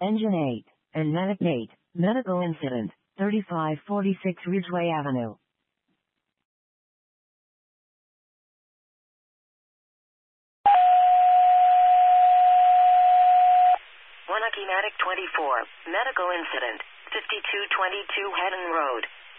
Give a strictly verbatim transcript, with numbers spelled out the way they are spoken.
Engine eight, and Medic eight, medical incident, thirty-five forty-six Ridgeway Avenue. One Medic twenty-four, medical incident, fifty-two twenty-two Hedden Road.